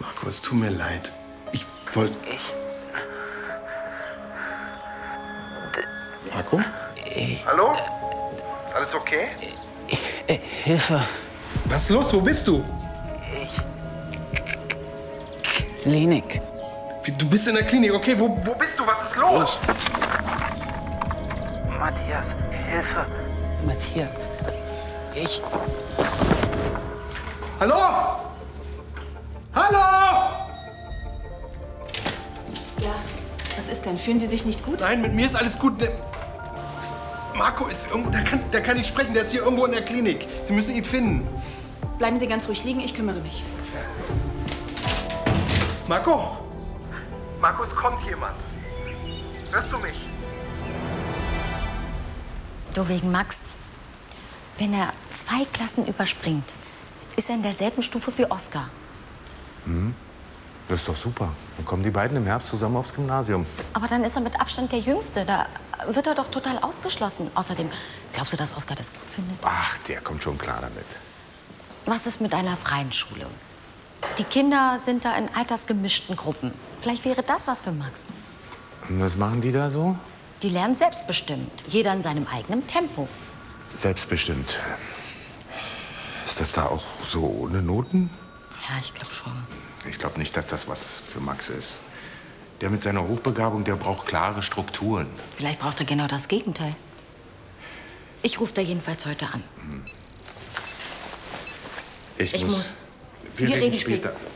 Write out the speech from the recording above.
Marco, es tut mir leid. Ich wollte... Marco? Hallo? Ist alles okay? Hilfe. Was ist los? Wo bist du? Klinik. Du bist in der Klinik. Okay, wo bist du? Was ist los? Matthias, Hilfe. Matthias, Hallo? Hallo? Ja, was ist denn? Fühlen Sie sich nicht gut? Nein, mit mir ist alles gut. Marco ist irgendwo, der kann nicht sprechen. Der ist hier irgendwo in der Klinik. Sie müssen ihn finden. Bleiben Sie ganz ruhig liegen, ich kümmere mich. Marco? Marco, es kommt jemand. Hörst du mich? Du, wegen Max. Wenn er 2 Klassen überspringt, ist er in derselben Stufe wie Oskar. Das ist doch super. Dann kommen die beiden im Herbst zusammen aufs Gymnasium. Aber dann ist er mit Abstand der Jüngste. Da wird er doch total ausgeschlossen. Außerdem, glaubst du, dass Oskar das gut findet? Ach, der kommt schon klar damit. Was ist mit einer freien Schule? Die Kinder sind da in altersgemischten Gruppen. Vielleicht wäre das was für Max. Und was machen die da so? Die lernen selbstbestimmt. Jeder in seinem eigenen Tempo. Selbstbestimmt. Ist das da auch so ohne Noten? Ja, ich glaube schon. Ich glaube nicht, dass das was für Max ist. Der mit seiner Hochbegabung, der braucht klare Strukturen. Vielleicht braucht er genau das Gegenteil. Ich rufe da jedenfalls heute an. Ich muss. Wir Wir reden reden später. später.